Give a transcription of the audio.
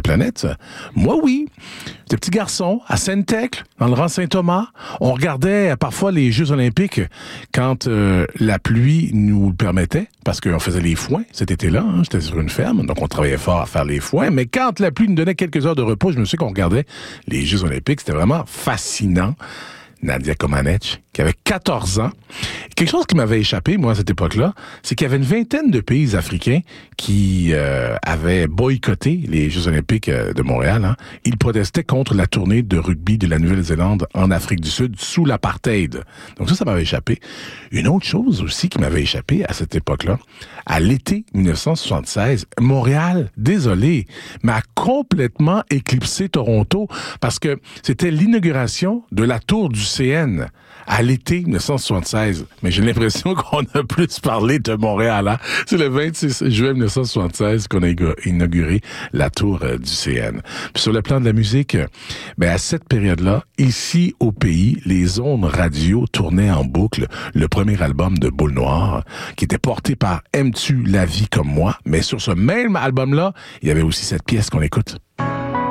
planète. Moi, oui. J'étais petit garçon, à Sainte-Thècle, dans le rang Saint-Thomas. On regardait parfois les Jeux olympiques quand la pluie nous le permettait, parce qu'on faisait les foins cet été-là. Hein, j'étais sur une ferme, donc on travaillait fort à faire les foins. Mais quand la pluie nous donnait quelques heures de repos, je me souviens qu'on regardait les Jeux olympiques. C'était vraiment fascinant. Nadia Comaneci, qui avait 14 ans. Quelque chose qui m'avait échappé, moi, à cette époque-là, c'est qu'il y avait une vingtaine de pays africains qui avaient boycotté les Jeux olympiques de Montréal. Hein. Ils protestaient contre la tournée de rugby de la Nouvelle-Zélande en Afrique du Sud sous l'apartheid. Donc ça m'avait échappé. Une autre chose aussi qui m'avait échappé à cette époque-là, à l'été 1976, Montréal, désolé, mais a complètement éclipsé Toronto parce que c'était l'inauguration de la tour du CN à l'été 1976. Mais j'ai l'impression qu'on a plus parlé de Montréal. Hein? C'est le 26 juin 1976 qu'on a inauguré la tour du CN. Puis sur le plan de la musique, ben à cette période-là, ici au pays, les ondes radio tournaient en boucle le premier album de Boule Noire, qui était porté par Aimes-tu la vie comme moi? Mais sur ce même album-là, il y avait aussi cette pièce qu'on écoute.